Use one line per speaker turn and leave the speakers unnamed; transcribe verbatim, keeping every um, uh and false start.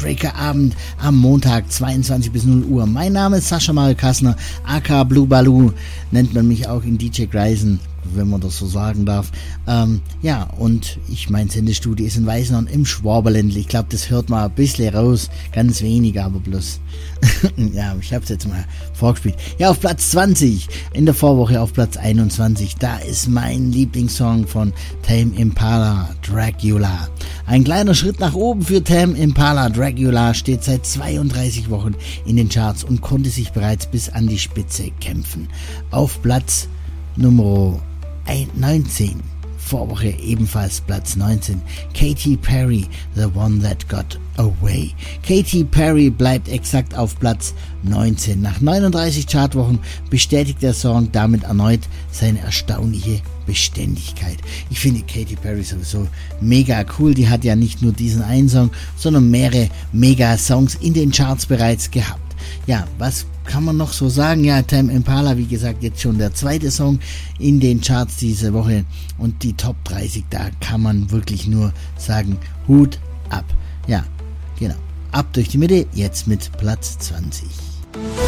Chartbreaker-Abend am Montag zweiundzwanzig bis null Uhr. Mein Name ist Sascha Mario Kassner, aka Blue Baloo, nennt man mich auch in D J Greisen, wenn man das so sagen darf. Ähm, ja, und ich, mein Sendestudio ist in Weißenhorn im Schwaberländle. Ich glaube, das hört man ein bisschen raus, ganz wenig, aber bloß. Ja, ich habe es jetzt mal vorgespielt. Ja, auf Platz zwanzig, in der Vorwoche auf Platz einundzwanzig, da ist mein Lieblingssong von Tame Impala, Dracula. Ein kleiner Schritt nach oben für Tame Impala. Dracula steht seit zweiunddreißig Wochen in den Charts und konnte sich bereits bis an die Spitze kämpfen. Auf Platz Nummer neunzehn, Vorwoche ebenfalls Platz neunzehn, Katy Perry, The One That Got Away. Katy Perry bleibt exakt auf Platz neunzehn. Nach neununddreißig Chartwochen bestätigt der Song damit erneut seine erstaunliche Beständigkeit. Ich finde Katy Perry sowieso mega cool. Die hat ja nicht nur diesen einen Song, sondern mehrere Mega-Songs in den Charts bereits gehabt. Ja, was kann man noch so sagen? Ja, Tame Impala, wie gesagt, jetzt schon der zweite Song in den Charts diese Woche und die Top dreißig, da kann man wirklich nur sagen, Hut ab. Ja, genau. Ab durch die Mitte, jetzt mit Platz zwanzig.